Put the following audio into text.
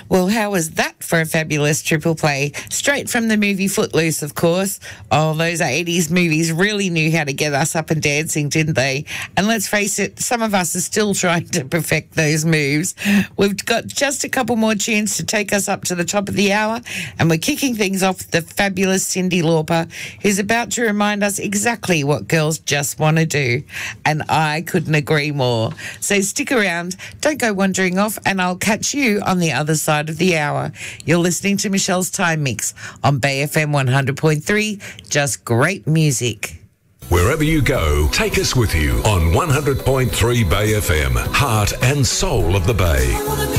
Well, how was that for a fabulous triple play? Straight from the movie Footloose, of course. Oh, those 80s movies really knew how to get us up and dancing, didn't they? And let's face it, some of us are still trying to perfect those moves. We've got just a couple more tunes to take us up to the top of the hour, and we're kicking things off with the fabulous Cyndi Lauper, who's about to remind us exactly what girls just want to do. And I couldn't agree more. So stick around, don't go wandering off, and I'll catch you on the other side of the hour. You're listening to Michelle's Time Mix on Bay FM 100.3. Just great music. Wherever you go, take us with you on 100.3 Bay FM, heart and soul of the Bay.